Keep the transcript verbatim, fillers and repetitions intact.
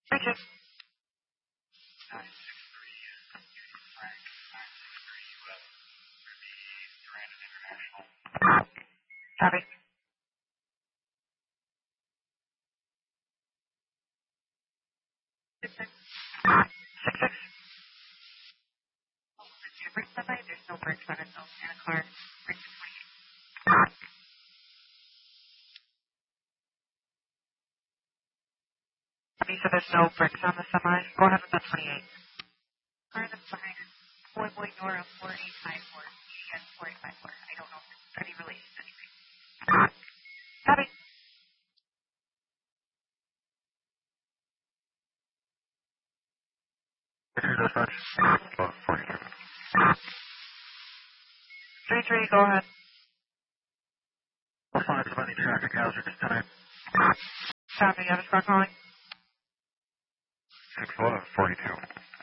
Thank you. Copy. Six six. Bridge seven. There's no bridge seven. No Santa Clara. Bridge twenty-eight. Copy. So there's no bricks on the semi. Go ahead with the twenty-eight. Car that's behind is Boy Boy Nora four eight five four. G S four eight five four. I don't know if there's any relation to anything. Copy. Three three. Go ahead. We'll find somebody traffic hazard this time. Copy. Other squad calling. six one forty-two.